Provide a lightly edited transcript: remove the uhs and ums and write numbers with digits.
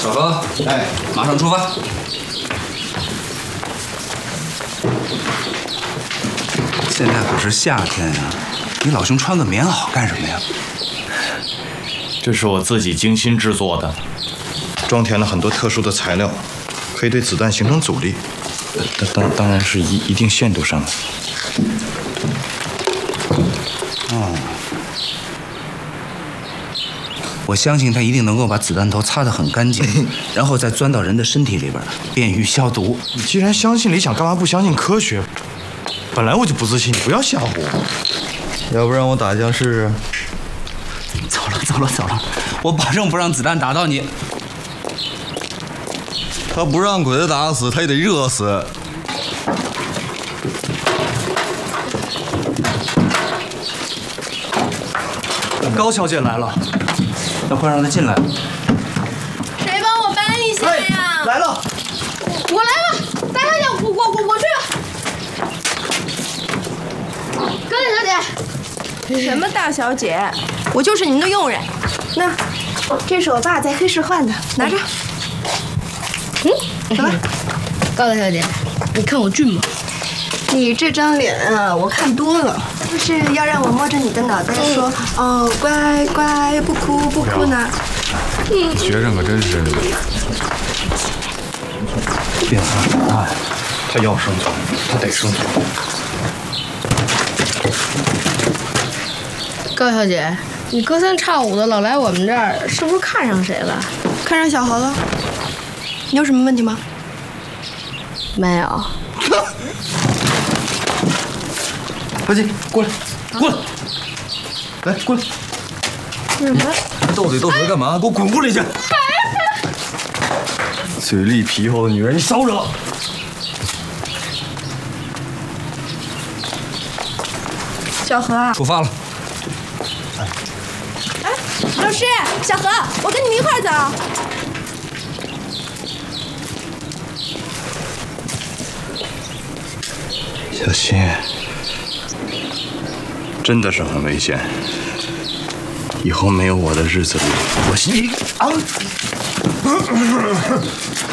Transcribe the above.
小何，哎，马上出发。现在可是夏天呀，你老兄穿个棉袄干什么呀？ 这是我自己精心制作的，装填了很多特殊的材料，可以对子弹形成阻力。当然是一定限度上的。 哦，我相信他一定能够把子弹头擦得很干净，然后再钻到人的身体里边，便于消毒。 你既然相信理想，干嘛不相信科学？本来我就不自信，你不要吓唬我。要不然我打一架试试？ 走了，我保证不让子弹打到你。 他不让鬼子打死，他也得热死。 高小姐来了， 那快让她进来。 谁帮我搬一下呀？ 来了， 我来了，大小姐，我去。高小姐， 什么大小姐？ 我就是您的佣人。那，这是我爸在黑市换的，拿着。怎么？高大小姐，你看我俊吗？你这张脸啊，我看多了。是要让我摸着你的脑袋说哦，乖乖，不哭呢？ 学生可真是变化很大呀。 他要生存，他得生存。 高小姐，你隔三差五的老来我们这儿，是不是看上谁了？ 看上小何了？你有什么问题吗？ 没有。 快进，过来，来，过来。 什么？ 斗嘴干嘛？给我滚屋里去！嘴利皮厚的女人，你少惹！ 小何啊， 出发了。 哎，老师，小何，我跟你们一块儿走。 小心，真的是很危险。以后没有我的日子里，我心里